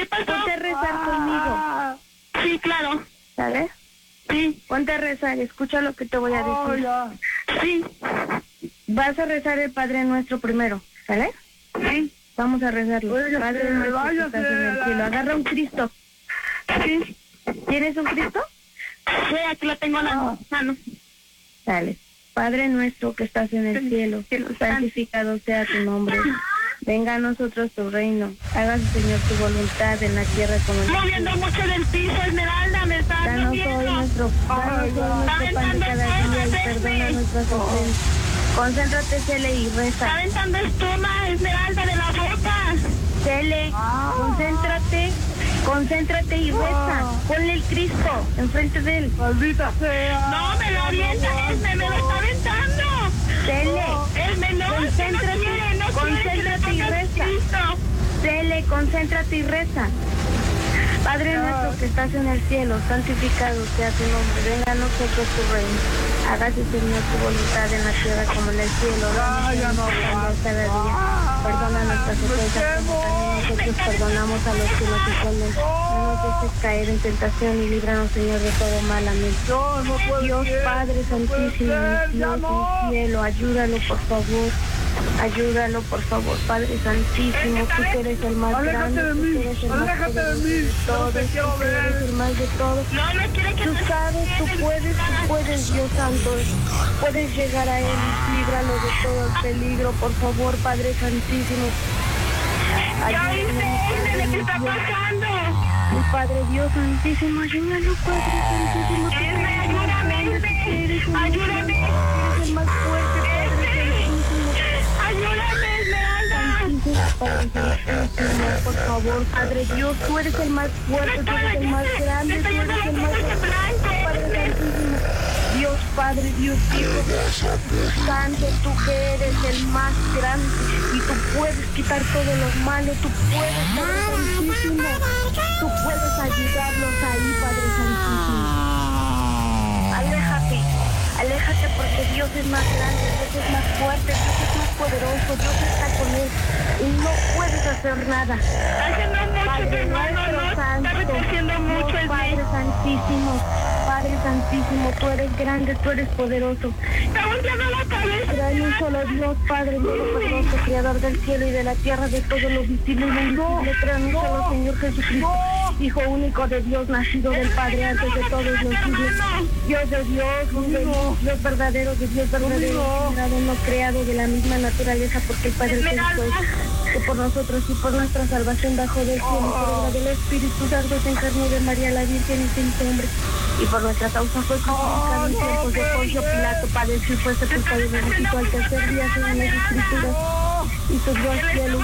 ¿Qué pasó? Ponte a rezar conmigo. Sí, claro. ¿Sabes? Sí. Ponte a rezar, escucha lo que te voy a decir. Sí. Vas a rezar el Padre Nuestro primero, ¿sale? Sí. Vamos a rezarlo. Padre Nuestro que estás en el cielo. Agarra un Cristo. Sí. ¿Tienes un Cristo? Sí, aquí lo tengo en la mano. Dale. Padre Nuestro que estás en el cielo, santificado sea tu nombre. Venga a nosotros tu reino. Hágase, Señor, tu voluntad en la tierra como en el cielo. Moviendo mucho del piso, Esmeralda, me está dando Danos miedo. hoy nuestro pan de cada día y perdona nuestras ofensas. Concéntrate, Cele, y Está reza. aventando espuma, Esmeralda, de la boca. Cele, concéntrate y reza. Ponle el Cristo enfrente de él. ¡Maldita sea! No, me lo avienta, Esme, me lo está aventando. Cele, Esme, no, concéntrate y reza. Cele, concéntrate y reza. Padre nuestro que estás en el cielo, santificado sea tu nombre. Venga a nosotros tu reino. Hágase, Señor, tu voluntad en la tierra como en el cielo. Danos cada día. Perdona nuestras ofensas, como también nosotros perdonamos a los que nos ofenden. No nos dejes caer en tentación y líbranos, Señor, de todo mal. Amén. Dios Padre Santísimo, Dios del cielo, ayúdalo, por favor. Ayúdalo, por favor, Padre Santísimo. Tú que eres el más grande, tú que eres el más poderoso de todos, tú que eres el más de todos. Tú sabes, tú puedes, Dios Santo. Puedes llegar a Él, líbralo de todo el peligro, por favor, Padre Santísimo. Ayúdame, ¿Qué está pasando? mi Padre Dios Santísimo, ayúdalo, Padre Santísimo. Tú Ayúdame. eres el más fuerte, Padre Santísimo. Ayúdame, Esmeralda. Padre Santísimo, por favor, Padre Dios, tú eres el más fuerte, tú eres el más grande, tú eres el más Padre Santísimo. Dios Padre, Dios Hijo, Santo, tú que eres el más grande y tú puedes quitar todo lo malo, tú puedes, Padre Santísimo, tú puedes ayudarlos ahí, Padre Santísimo. Aléjate porque Dios es más grande, Dios es más fuerte, Dios es más poderoso, Dios está con él y no puedes hacer nada. Haciendo mucho, Padre hermano, nuestro no, santo, está recogiendo mucho, Dios, Padre Santísimo, Padre Santísimo, tú eres grande, tú eres poderoso. está volteando la cabeza. Pero hay un solo Dios, Padre todopoderoso, Creador del cielo y de la tierra, de todo lo visible y lo invisible. Creo en un solo Señor Jesucristo, Hijo único de Dios, nacido del Padre antes de todos los siglos. Dios de Dios, Dios verdadero de Dios verdadero, generado, no creado, de la misma naturaleza, porque el Padre Cristo que por nosotros y por nuestra salvación bajó del cielo, por obra del Espíritu Santo se encarnó de María la Virgen y se hizo hombre, y por nuestra causa fue crucificado en tiempos de Poncio Pilato, padeció y fue sepultado y resucitó al tercer día según las Escrituras, y subió al cielo,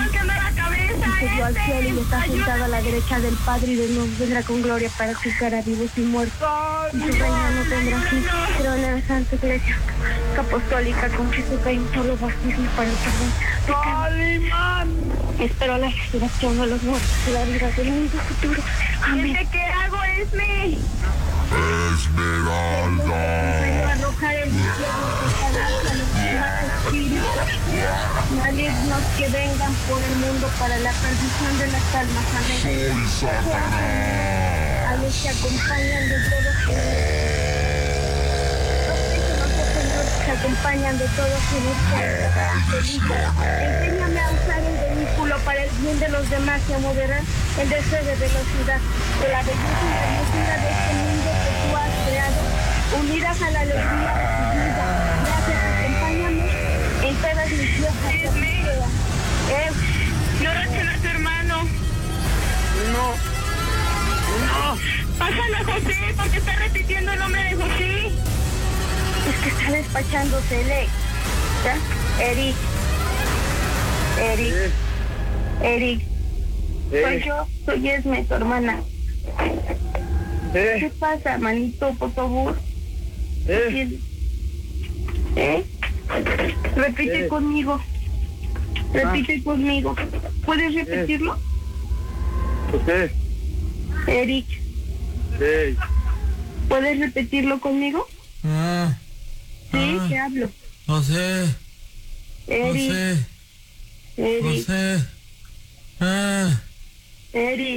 y está sentado a la derecha del Padre, y de nuevo vendrá con gloria para juzgar a vivos y muertos, y su reino no tendrá fin. Creo en la Santa Iglesia Apostólica, confieso que hay un solo bautismo para el perdón de pecados. Espero la resurrección de los muertos y la vida del mundo futuro. Amén. ¿Qué hago, Esme? Esmeralda. Arrojar el infierno a los demás espíritus malignos que vengan por el mundo para la perdición de las almas. Amén. A los que acompañan de todos que acompañan de todos enséñame a usar el vehículo para el bien de los demás y a moderar el deseo de velocidad, de la belleza y hermosura de este mundo que tú has creado, unidas a la alegría de tu vida. Gracias, acompáñame en todas mis viajes. No reacciona a tu hermano. No. Pásale a José, porque está repitiendo el nombre de José. Es que está despachándose, ¿ya? Eric. Soy yo, soy Esme, tu hermana. ¿Qué pasa, manito, por favor? Repite conmigo. Repite conmigo. ¿Puedes repetirlo? Eric. ¿Puedes repetirlo conmigo? Sí, te hablo. José. Eric. José. Eric. José. Eric.